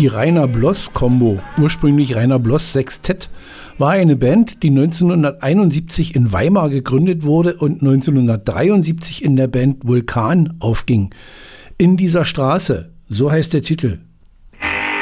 Die Rainer Bloss Combo, ursprünglich Rainer Bloss Sextett, war eine Band, die 1971 in Weimar gegründet wurde und 1973 in der Band Vulkan aufging. In dieser Straße, so heißt der Titel,